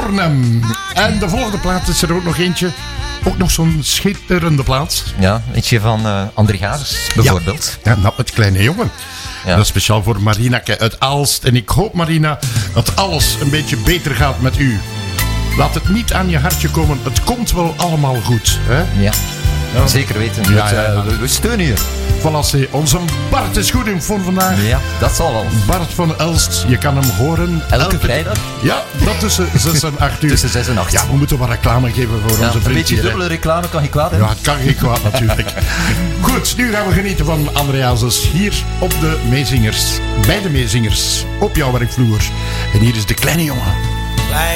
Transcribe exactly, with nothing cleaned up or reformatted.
Bornem. En de volgende plaat is er ook nog eentje. Ook nog zo'n schitterende plaat. Ja, eentje van uh, André Hazes, bijvoorbeeld. Ja, ja, nou, het kleine jongen. Ja. Dat is speciaal voor Marinake uit Aalst. En ik hoop, Marina, dat alles een beetje beter gaat met u. Laat het niet aan je hartje komen. Het komt wel allemaal goed. Hè? Ja, ja, zeker weten. Ja, ja, ja. We, we steunen je. Voilà, onze Bart is goed in voor vandaag. Ja, dat zal wel. Bart van Elst, je kan hem horen. Elke, elke vrijdag? Ja, dat tussen zes en acht uur. Tussen zes en acht. Ja, we moeten wat reclame geven voor ja, onze vrienden. Een beetje dubbele reclame kan geen kwaad hebben. Ja, het kan geen kwaad natuurlijk. Goed, nu gaan we genieten van André Hazes hier op de Meezingers. Bij de Meezingers, op jouw werkvloer. En hier is de kleine jongen.